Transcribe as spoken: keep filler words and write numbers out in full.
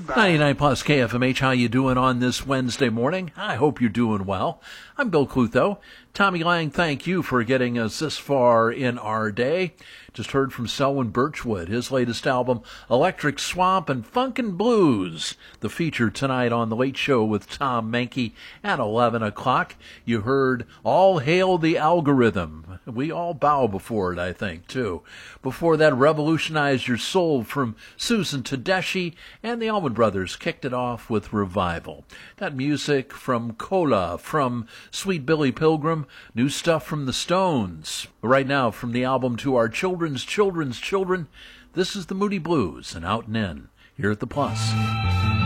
ninety-nine plus K F M H, how you doing on this Wednesday morning? I hope you're doing well. I'm Bill Clutho. Tommy Lang, thank you for getting us this far in our day. Just heard from Selwyn Birchwood, his latest album, Electric Swamp and Funkin' Blues. The feature tonight on The Late Show with Tom Mankey at eleven o'clock. You heard All Hail the Algorithm. We all bow before it, I think, too. Before that, Revolutionize Your Soul from Susan Tedeschi, and the Allman Brothers kicked it off with Revival. Got music from Cola, from Sweet Billy Pilgrim, new stuff from the Stones. Right now, from the album To Our Children's Children's Children, this is the Moody Blues and Out and In here at the Plus.